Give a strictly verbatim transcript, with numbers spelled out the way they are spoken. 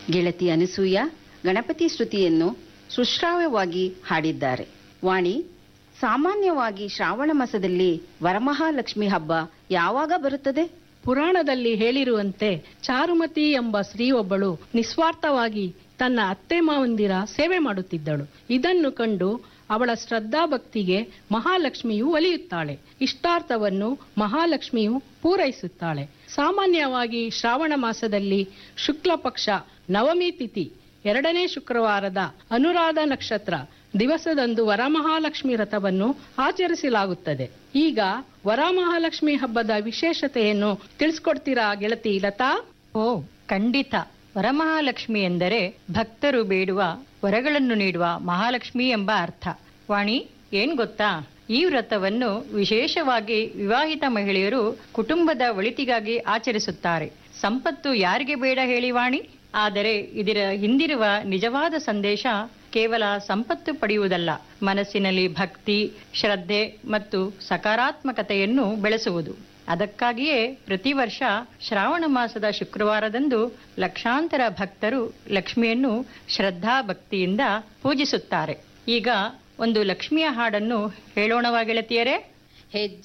ಗೆಳತಿ ಅನಸೂಯ ಗಣಪತಿ ಸ್ತುತಿಯನ್ನು ಸುಶ್ರಾವ್ಯವಾಗಿ ಹಾಡಿದ್ದಾರೆ. ವಾಣಿ, ಸಾಮಾನ್ಯವಾಗಿ ಶ್ರಾವಣ ಮಾಸದಲ್ಲಿ ವರಮಹಾಲಕ್ಷ್ಮಿ ಹಬ್ಬ ಯಾವಾಗ ಬರುತ್ತದೆ? ಪುರಾಣದಲ್ಲಿ ಹೇಳಿರುವಂತೆ ಚಾರುಮತಿ ಎಂಬ ಸ್ತ್ರೀ ಒಬ್ಬಳು ನಿಸ್ವಾರ್ಥವಾಗಿ ತನ್ನ ಅತ್ತೆ ಮಾವಂದಿರ ಸೇವೆ ಮಾಡುತ್ತಿದ್ದಳು. ಇದನ್ನು ಕಂಡು ಅವಳ ಶ್ರದ್ಧಾಭಕ್ತಿಗೆ ಮಹಾಲಕ್ಷ್ಮಿಯು ಒಲಿಯುತ್ತಾಳೆ. ಇಷ್ಟಾರ್ಥವನ್ನು ಮಹಾಲಕ್ಷ್ಮಿಯು ಪೂರೈಸುತ್ತಾಳೆ. ಸಾಮಾನ್ಯವಾಗಿ ಶ್ರಾವಣ ಮಾಸದಲ್ಲಿ ಶುಕ್ಲ ಪಕ್ಷ ನವಮಿ ತಿಥಿ ಎರಡನೇ ಶುಕ್ರವಾರದ ಅನುರಾಧ ನಕ್ಷತ್ರ ದಿವಸದಂದು ವರಮಹಾಲಕ್ಷ್ಮಿ ವ್ರತವನ್ನು ಆಚರಿಸಲಾಗುತ್ತದೆ. ಈಗ ವರಮಹಾಲಕ್ಷ್ಮಿ ಹಬ್ಬದ ವಿಶೇಷತೆಯನ್ನು ತಿಳಿಸ್ಕೊಡ್ತೀರಾ ಗೆಳತಿ ಲತಾ? ಓ ಖಂಡಿತ. ವರಮಹಾಲಕ್ಷ್ಮಿ ಎಂದರೆ ಭಕ್ತರು ಬೇಡುವ ವರಗಳನ್ನು ನೀಡುವ ಮಹಾಲಕ್ಷ್ಮಿ ಎಂಬ ಅರ್ಥ. ವಾಣಿ, ಏನ್ ಗೊತ್ತಾ, ಈ ವ್ರತವನ್ನು ವಿಶೇಷವಾಗಿ ವಿವಾಹಿತ ಮಹಿಳೆಯರು ಕುಟುಂಬದ ಒಳಿತಿಗಾಗಿ ಆಚರಿಸುತ್ತಾರೆ. ಸಂಪತ್ತು ಯಾರಿಗೆ ಬೇಡ ಹೇಳಿ ವಾಣಿ? ಆದರೆ ಇದರ ಹಿಂದಿರುವ ನಿಜವಾದ ಸಂದೇಶ ಕೇವಲ ಸಂಪತ್ತು ಪಡೆಯುವುದಲ್ಲ, ಮನಸ್ಸಿನಲ್ಲಿ ಭಕ್ತಿ, ಶ್ರದ್ಧೆ ಮತ್ತು ಸಕಾರಾತ್ಮಕತೆಯನ್ನು ಬೆಳೆಸುವುದು. ಅದಕ್ಕಾಗಿಯೇ ಪ್ರತಿ ವರ್ಷ ಶ್ರಾವಣ ಮಾಸದ ಶುಕ್ರವಾರದಂದು ಲಕ್ಷಾಂತರ ಭಕ್ತರು ಲಕ್ಷ್ಮಿಯನ್ನು ಶ್ರದ್ಧಾ ಭಕ್ತಿಯಿಂದ ಪೂಜಿಸುತ್ತಾರೆ. ಈಗ ಒಂದು ಲಕ್ಷ್ಮಿಯ ಹಾಡನ್ನು ಹೇಳೋಣವಾ ಗೆಳತಿಯರೇ? ಹೆಜ್ಜೆ